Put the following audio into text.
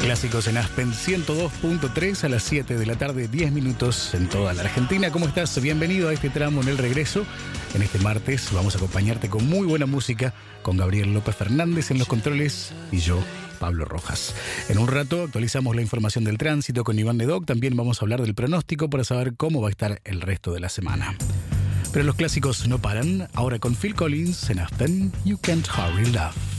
Clásicos en Aspen 102.3 a las 7 de la tarde, 10 minutos en toda la Argentina. ¿Cómo estás? Bienvenido a este tramo en el regreso. En este martes vamos a acompañarte con muy buena música, con Gabriel López Fernández en los controles y yo, Pablo Rojas. En un rato actualizamos la información del tránsito con Iván Nedoc. También vamos a hablar del pronóstico para saber cómo va a estar el resto de la semana. Pero los clásicos no paran. Ahora con Phil Collins en Aspen, You Can't Hurry Love.